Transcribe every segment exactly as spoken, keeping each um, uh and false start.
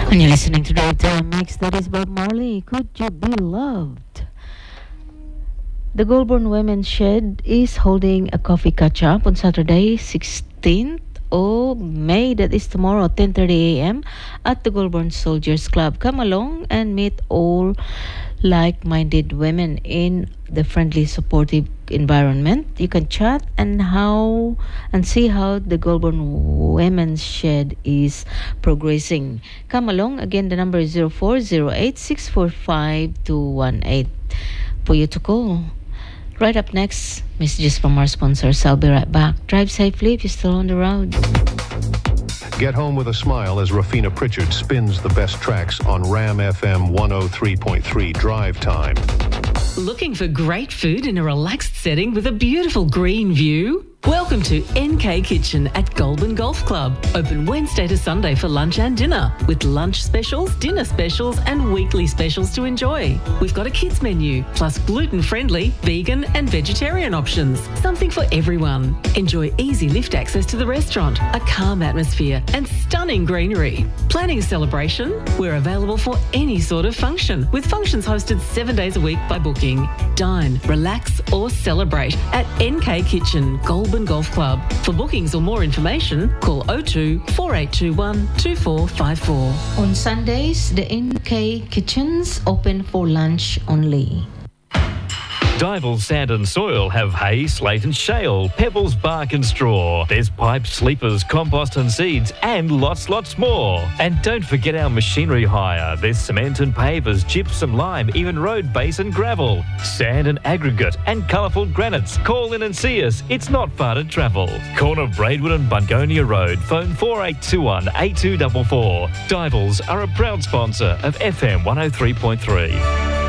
And you're listening to the Time Mix. That is Bob Marley. Could you be loved? The Goulburn Women's Shed is holding a coffee catch-up on Saturday, sixteenth of May. That is tomorrow, ten thirty a.m. at the Goulburn Soldiers Club. Come along and meet all like-minded women in the friendly, supportive environment. You can chat and how and see how the Goulburn Women's Shed is progressing. Come along. Again, the number is zero four zero eight six four five two one eight for you to call. Right up next, messages from our sponsors. I'll be right back. Drive safely if you're still on the road. Get home with a smile as Rafina Pritchard spins the best tracks on Ram F M one oh three point three Drive Time. Looking for great food in a relaxed setting with a beautiful green view? Welcome to N K Kitchen at Goulburn Golf Club. Open Wednesday to Sunday for lunch and dinner, with lunch specials, dinner specials and weekly specials to enjoy. We've got a kids menu, plus gluten-friendly, vegan and vegetarian options. Something for everyone. Enjoy easy lift access to the restaurant, a calm atmosphere and stunning greenery. Planning a celebration? We're available for any sort of function, with functions hosted seven days a week by booking. Dine, relax or celebrate at N K Kitchen, Goulburn Golf Club. For bookings or more information, call oh two, four eight two one, two four five four. On Sundays, the N K Kitchens open for lunch only. Dival Sand and Soil have hay, slate and shale, pebbles, bark and straw. There's pipes, sleepers, compost and seeds and lots, lots more. And don't forget our machinery hire. There's cement and pavers, gypsum, lime, even road base and gravel. Sand and aggregate and colourful granites. Call in and see us. It's not far to travel. Corner Braidwood and Bungonia Road. Phone four eight two one, eight two four four. Divals are a proud sponsor of F M one oh three point three.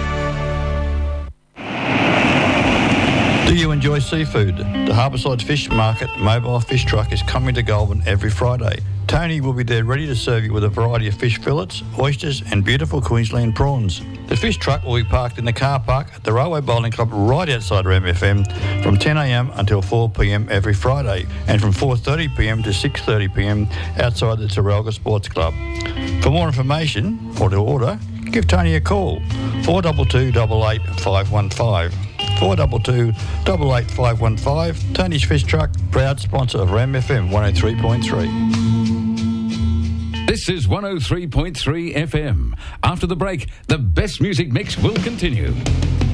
Do you enjoy seafood? The Harbourside Fish Market mobile fish truck is coming to Goulburn every Friday. Tony will be there ready to serve you with a variety of fish fillets, oysters and beautiful Queensland prawns. The fish truck will be parked in the car park at the Railway Bowling Club right outside Ram F M from ten a.m. until four p.m. every Friday, and from four thirty p.m. to six thirty p.m. outside the Terralga Sports Club. For more information or to order, give Tony a call, four two two, eight eight, five one five. four two two, eight eight, five one five. Tony's Fish Truck, proud sponsor of Ram F M one oh three point three. This is one oh three point three F M. After the break, the best music mix will continue.